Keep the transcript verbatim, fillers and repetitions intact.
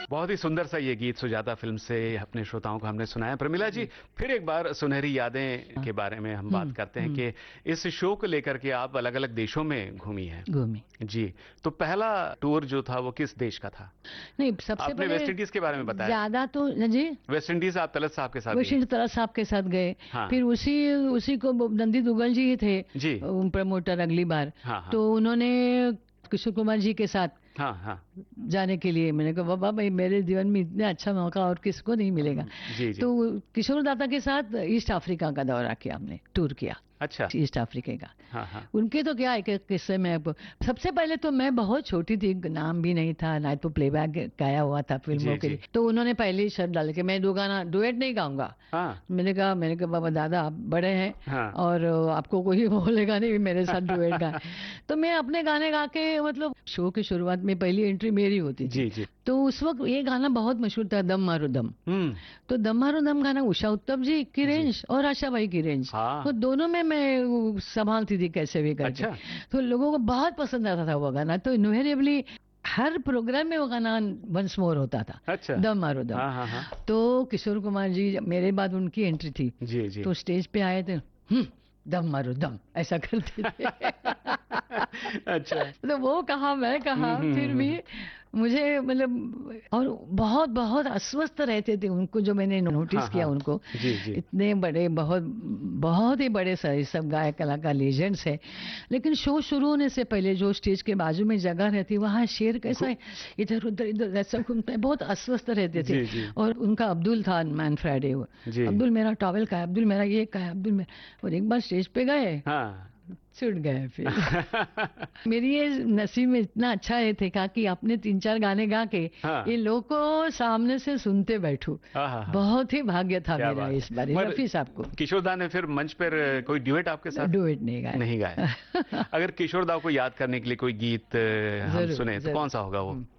बहुत ही सुंदर सा ये गीत सुजाता फिल्म से अपने श्रोताओं को हमने सुनाया। प्रमिला जी, फिर एक बार सुनहरी यादें के बारे में हम बात करते हैं कि इस शो को लेकर के आप अलग अलग देशों में घूमी हैं। घूमी जी, तो पहला टूर जो था वो किस देश का था? नहीं, सबसे आपने पहले वेस्ट इंडीज के बारे में बताया। ज्यादा तो जी वेस्ट इंडीज आप तलत साहब के साथ वेस्ट गए। इंडीज तलत साहब के साथ गए। हाँ। फिर उसी उसी को नंदी दुग्गल जी ही थे जी। प्रमोटर अगली बार। हाँ, हाँ। तो उन्होंने किशोर कुमार जी के साथ हाँ, हाँ। जाने के लिए मैंने कहा बाबा भाई मेरे जीवन में इतना अच्छा मौका और किसको नहीं मिलेगा। जी, जी। तो किशोर दाता के साथ ईस्ट अफ्रीका का दौरा किया, हमने टूर किया। अच्छा। ईस्ट अफ्रीका का। हाँ, हाँ। उनके तो क्या एक एक किस्से में अब सबसे पहले तो मैं बहुत छोटी थी, नाम भी नहीं था ना, तो प्लेबैक गाया हुआ था फिल्मों जी, के जी। लिए। तो उन्होंने पहले ही शर्त डाल के मैं दो गाना डुएट नहीं गाऊंगा। हाँ, मैंने कहा मैंने कहा बाबा दादा आप बड़े हैं हाँ। और आपको कोई बोलेगा नहीं मेरे साथ डुएट गा। तो मैं अपने गाने गा के, मतलब शो की शुरुआत में पहली एंट्री मेरी होती थी। जी, जी। तो उस वक्त ये गाना बहुत मशहूर था, दम मारो दम। हम्म। तो दम मारो दम गाना उषा उत्तम जी की रेंज और आशा भाई की रेंज, हाँ। तो दोनों में मैं संभालती थी कैसे भी करके। अच्छा। तो लोगों को बहुत पसंद आता था वो गाना, तो इनवेरिएबली हर प्रोग्राम में वो गाना वंस मोर होता था। अच्छा। दम मारो दम। हाँ, हाँ, हाँ। तो किशोर कुमार जी मेरे बाद उनकी एंट्री थी, जी, जी। तो स्टेज पे आए थे, "हम्म, दम मारो दम" ऐसा करते थे। अच्छा। तो वो कहा मैं कहा, हम्म, फिर हम्म, भी मुझे मतलब, और बहुत बहुत अस्वस्थ रहते थे उनको, जो मैंने नोटिस हाँ, किया हाँ। उनको। जी, जी। इतने बड़े, बहुत बहुत ही बड़े सारे सब गायक कलाकार लीजेंड्स है, लेकिन शो शुरू होने से पहले जो स्टेज के बाजू में जगह रहती, वहाँ शेर कैसा है, इधर उधर इधर ऐसा घूमता है, बहुत अस्वस्थ रहते थे। जी, जी। और उनका अब्दुल था मैन फ्राइडे, वो जी। अब्दुल मेरा टॉवेल का है, अब्दुल मेरा ये का है, अब्दुल मेरा, और एक बार स्टेज पे गए हाँ। छूट गए फिर। मेरी ये नसीब में इतना अच्छा ये थे का कि अपने तीन चार गाने गा के हाँ। ये लोगों को सामने से सुनते बैठूं। हाँ, हाँ, हाँ। बहुत ही भाग्य था क्या मेरा बात इस है। बार मगर रफी साहब को। किशोर दा ने फिर मंच पर कोई ड्यूएट आपके साथ डुएट नहीं गाया। नहीं गाया? अगर किशोर दा को याद करने के लिए कोई गीत अ, हम जरूर, सुने तो जरूर। कौन सा होगा वो?